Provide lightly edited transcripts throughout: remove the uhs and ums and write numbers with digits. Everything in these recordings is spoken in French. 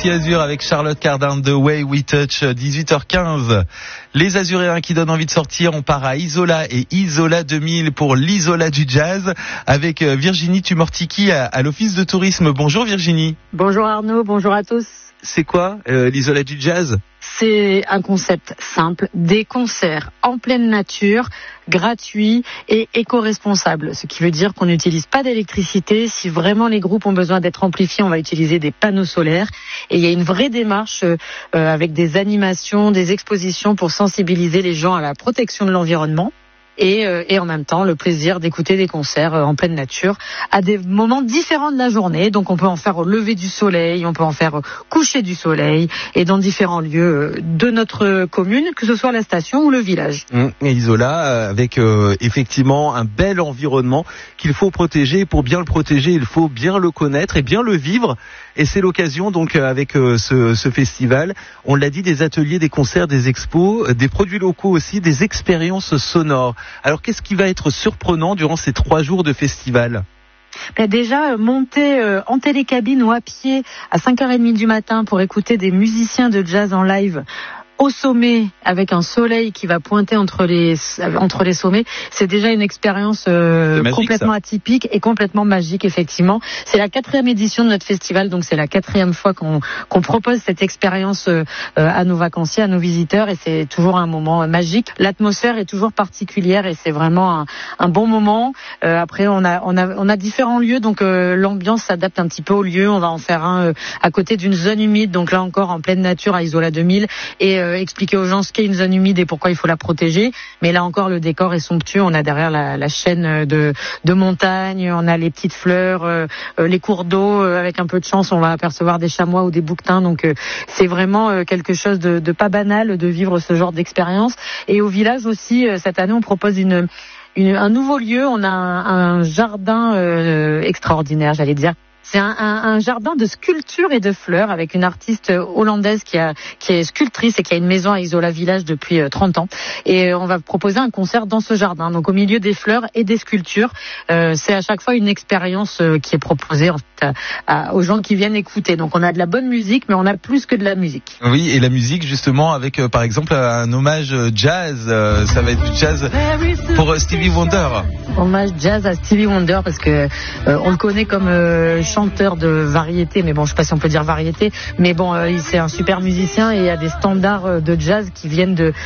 Côte Azur avec Charlotte Cardin, The Way We Touch, 18h15. Les Azuréens qui donnent envie de sortir, on part à Isola et Isola 2000 pour l'Isola du jazz avec Virginie Tumortiki à l'Office de tourisme. Bonjour Virginie. Bonjour Arnaud, bonjour à tous. C'est quoi l'Isola du jazz ? C'est un concept simple, des concerts en pleine nature, gratuits et éco-responsables. Ce qui veut dire qu'on n'utilise pas d'électricité. Si vraiment les groupes ont besoin d'être amplifiés, on va utiliser des panneaux solaires. Et il y a une vraie démarche avec des animations, des expositions pour sensibiliser les gens à la protection de l'environnement. Et en même temps le plaisir d'écouter des concerts en pleine nature à des moments différents de la journée. Donc on peut en faire au lever du soleil, on peut en faire au coucher du soleil et dans différents lieux de notre commune, que ce soit la station ou le village. Et Isola avec effectivement un bel environnement qu'il faut protéger. Et pour bien le protéger, il faut bien le connaître et bien le vivre. Et c'est l'occasion donc avec ce festival, on l'a dit, des ateliers, des concerts, des expos, des produits locaux aussi, des expériences sonores. Alors qu'est-ce qui va être surprenant durant ces 3 jours de festival ? Déjà, monter en télécabine ou à pied à 5h30 du matin pour écouter des musiciens de jazz en live au sommet, avec un soleil qui va pointer entre les sommets, c'est déjà une expérience magique, complètement atypique et complètement magique, effectivement. C'est la 4e édition de notre festival, donc c'est la 4e fois qu'on propose cette expérience à nos vacanciers, à nos visiteurs, et c'est toujours un moment magique. L'atmosphère est toujours particulière et c'est vraiment un bon moment. Après, on a différents lieux, donc l'ambiance s'adapte un petit peu aux lieux. On va en faire un à côté d'une zone humide, donc là encore en pleine nature à Isola 2000, et expliquer aux gens ce qu'est une zone humide et pourquoi il faut la protéger. Mais là encore, le décor est somptueux. On a derrière la chaîne de montagnes, on a les petites fleurs, les cours d'eau. Avec un peu de chance, on va apercevoir des chamois ou des bouquetins. Donc c'est vraiment quelque chose de pas banal de vivre ce genre d'expérience. Et au village aussi, cette année, on propose un nouveau lieu. On a un jardin extraordinaire, j'allais dire. C'est un jardin de sculptures et de fleurs avec une artiste hollandaise qui est sculptrice et qui a une maison à Isola Village depuis 30 ans. Et on va proposer un concert dans ce jardin, donc au milieu des fleurs et des sculptures. C'est à chaque fois une expérience qui est proposée aux gens qui viennent écouter. Donc on a de la bonne musique, mais on a plus que de la musique. Oui, et la musique justement avec par exemple un hommage jazz. Ça va être du jazz pour Stevie Wonder. Hommage jazz à Stevie Wonder parce que on le connaît comme chanteur de variété, mais bon, je sais pas si on peut dire variété, mais bon, c'est un super musicien et il y a des standards de jazz qui viennent de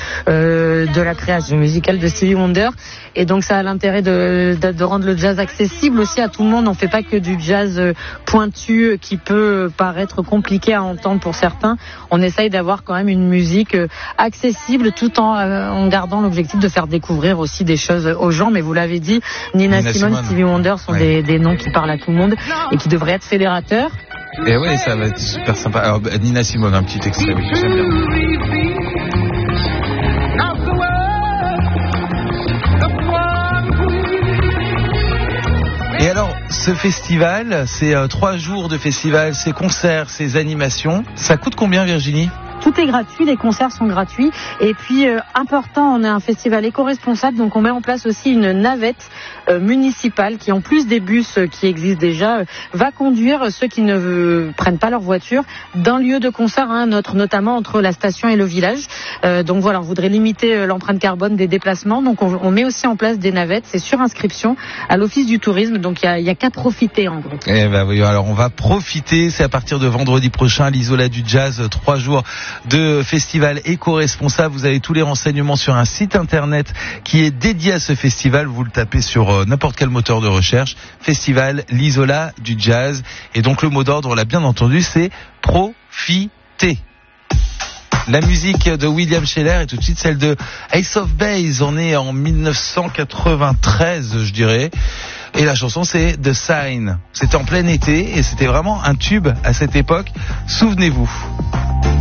la création musicale de Stevie Wonder, et donc ça a l'intérêt de rendre le jazz accessible aussi à tout le monde. On fait pas que du jazz pointu qui peut paraître compliqué à entendre pour certains. On essaye d'avoir quand même une musique accessible tout en gardant l'objectif de faire découvrir aussi des choses aux gens. Mais vous l'avez dit, Nina Simone, Stevie Wonder sont des noms qui parlent à tout le monde et qui devraient être fédérateurs. Et oui, ça va être super sympa. Alors Nina Simone, un petit extrait, oui, j'aime bien. Et alors, ce festival, c'est 3 jours de festival, ces concerts, ces animations, ça coûte combien Virginie ? Tout est gratuit, les concerts sont gratuits. Et puis, important, on a un festival éco-responsable, donc on met en place aussi une navette municipale qui, en plus des bus qui existent déjà, va conduire ceux qui ne prennent pas leur voiture d'un lieu de concert à un autre, notamment entre la station et le village. Donc voilà, on voudrait limiter l'empreinte carbone des déplacements. Donc on met aussi en place des navettes, c'est sur inscription à l'Office du tourisme. Donc il y a qu'à profiter en gros. Eh ben oui, alors on va profiter, c'est à partir de vendredi prochain, l'Isola du jazz, 3 jours de festival éco-responsable. Vous avez tous les renseignements sur un site internet qui est dédié à ce festival. Vous le tapez sur n'importe quel moteur de recherche. Festival, l'Isola du jazz. Et donc le mot d'ordre, on l'a bien entendu, c'est profiter. La musique de William Sheller et tout de suite celle de Ace of Base. On est en 1993, je dirais. Et la chanson, c'est The Sign. C'était en plein été et c'était vraiment un tube à cette époque. Souvenez-vous.